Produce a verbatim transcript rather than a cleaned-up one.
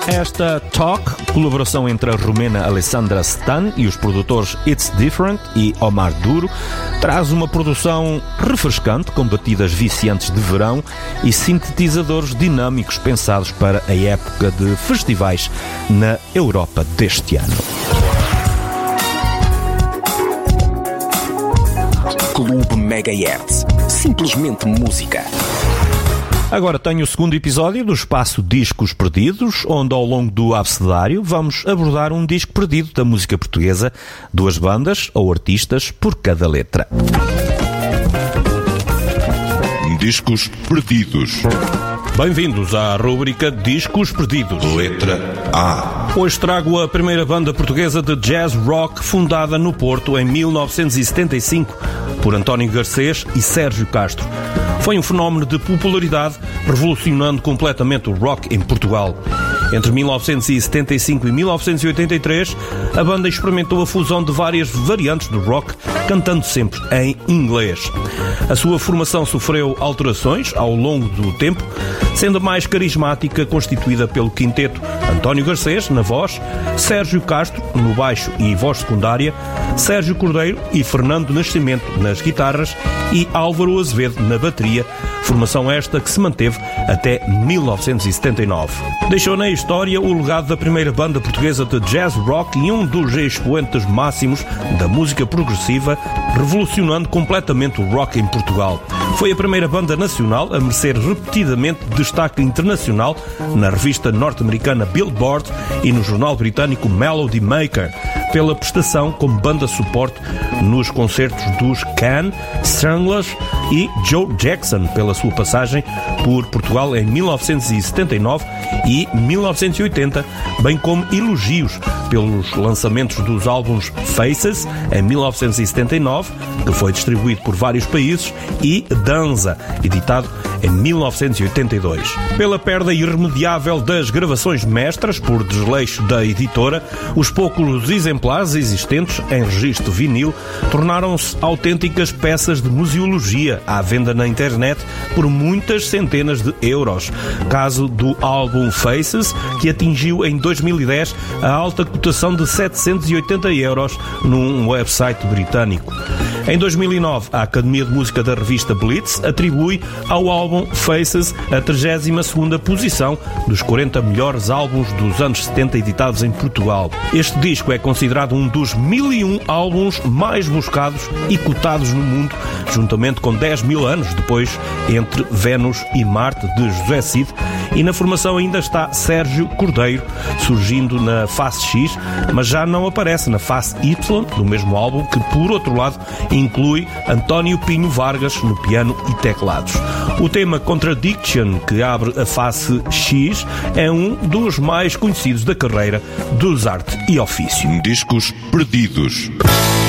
Esta Talk, colaboração entre a romena Alessandra Stan e os produtores It's Different e Omar Duro, traz uma produção refrescante com batidas viciantes de verão e sintetizadores dinâmicos pensados para a época de festivais na Europa deste ano. Clube Megahertz. Simplesmente música. Agora tenho o segundo episódio do espaço Discos Perdidos, onde ao longo do abecedário vamos abordar um disco perdido da música portuguesa, duas bandas ou artistas por cada letra. Discos Perdidos. Bem-vindos à rúbrica Discos Perdidos. Letra A. Hoje trago a primeira banda portuguesa de jazz rock fundada no Porto em mil novecentos e setenta e cinco por António Garcês e Sérgio Castro. Foi um fenómeno de popularidade, revolucionando completamente o rock em Portugal. Entre mil novecentos e setenta e cinco e mil novecentos e oitenta e três, a banda experimentou a fusão de várias variantes do rock, cantando sempre em inglês. A sua formação sofreu alterações ao longo do tempo, sendo a mais carismática constituída pelo quinteto António Garcês, na voz, Sérgio Castro, no baixo e voz secundária, Sérgio Cordeiro e Fernando Nascimento nas guitarras e Álvaro Azevedo na bateria, formação esta que se manteve até mil novecentos e setenta e nove. Deixou na história o legado da primeira banda portuguesa de jazz rock e um dos expoentes máximos da música progressiva, revolucionando completamente o rock em Portugal. Foi a primeira banda nacional a merecer repetidamente destaque internacional na revista norte-americana Billboard e no jornal britânico Melody Maker, pela prestação como banda suporte nos concertos dos Can, Stranglers e Joe Jackson, pela sua passagem por Portugal em mil novecentos e setenta e nove e mil novecentos e oitenta, bem como elogios pelos lançamentos dos álbuns Faces em mil novecentos e setenta e nove, que foi distribuído por vários países, e Danza, editado em mil novecentos e oitenta e dois. Pela perda irremediável das gravações mestras por desleixo da editora, os poucos exemplares existentes em registro vinil tornaram-se autênticas peças de museologia à venda na internet por muitas centenas de euros. Caso do álbum Faces, que atingiu em dois mil e dez a alta cotação de setecentos e oitenta euros num website britânico. Em dois mil e nove, a Academia de Música da revista Blitz atribui ao álbum Faces a trigésima segunda posição dos quarenta melhores álbuns dos anos setenta editados em Portugal. Este disco é considerado um dos mil e um álbuns mais buscados e cotados no mundo, juntamente com dez mil anos depois, entre Vênus e Marte, de José Cid, e na formação ainda está Sérgio Cordeiro, surgindo na face X, mas já não aparece na face Y do mesmo álbum, que, por outro lado, inclui António Pinho Vargas no piano e teclados. O tema Contradiction, que abre a face X, é um dos mais conhecidos da carreira dos Arte e Ofício. Discos Perdidos.